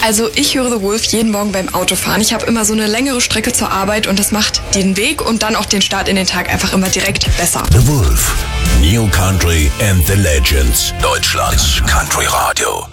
Also ich höre The Wolf jeden Morgen beim Autofahren. Ich habe immer so eine längere Strecke zur Arbeit und das macht den Weg und dann auch den Start in den Tag einfach immer direkt besser. The Wolf. New Country and the Legends. Deutschlands Country Radio.